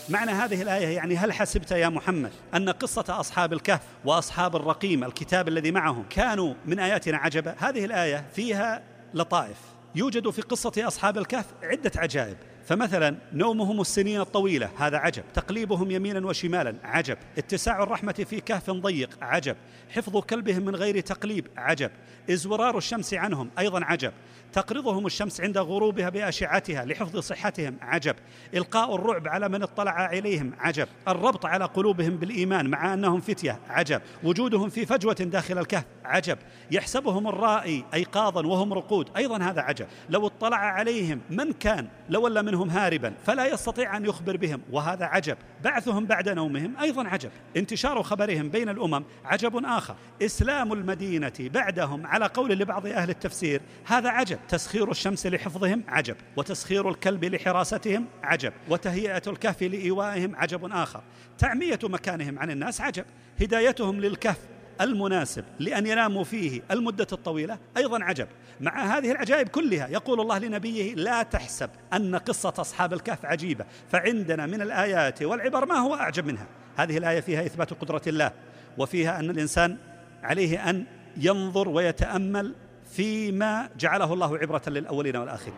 معنى هذه الآية يعني هل حسبت يا محمد أن قصة أصحاب الكهف وأصحاب الرقيم الكتاب الذي معهم كانوا من آياتنا عجبا؟ هذه الآية فيها لطائف. يوجد في قصة أصحاب الكهف عدة عجائب، فمثلا نومهم السنين الطويلة هذا عجب، تقليبهم يمينا وشمالا عجب، اتساع الرحمة في كهف ضيق عجب، حفظ كلبهم من غير تقليب عجب، ازورار الشمس عنهم أيضا عجب، تقرضهم الشمس عند غروبها بأشعتها لحفظ صحتهم عجب، إلقاء الرعب على من اطلع عليهم عجب، الربط على قلوبهم بالإيمان مع أنهم فتية عجب، وجودهم في فجوة داخل الكهف عجب، يحسبهم الرائي أيقاظا وهم رقود أيضا هذا عجب، لو اطلع عليهم من كان لولى منهم هاربا فلا يستطيع أن يخبر بهم وهذا عجب، بعثهم بعد نومهم أيضا عجب، انتشار خبرهم بين الأمم عجب آخر، إسلام المدينة بعدهم على قول لبعض أهل التفسير هذا عجب، تسخير الشمس لحفظهم عجب، وتسخير الكلب لحراستهم عجب، وتهيئة الكهف لإيوائهم عجب آخر، تعمية مكانهم عن الناس عجب، هدايتهم للكهف المناسب لأن يناموا فيه المدة الطويلة أيضا عجب. مع هذه العجائب كلها يقول الله لنبيه لا تحسب أن قصة أصحاب الكهف عجيبة، فعندنا من الآيات والعبر ما هو أعجب منها. هذه الآية فيها إثبات قدرة الله، وفيها أن الإنسان عليه أن ينظر ويتأمل فيما جعله الله عبرة للأولين والآخرين.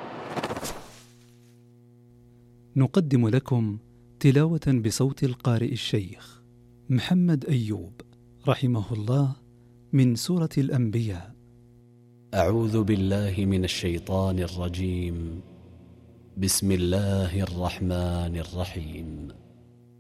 نقدم لكم تلاوة بصوت القارئ الشيخ محمد أيوب رحمه الله من سورة الأنبياء. أعوذ بالله من الشيطان الرجيم. بسم الله الرحمن الرحيم.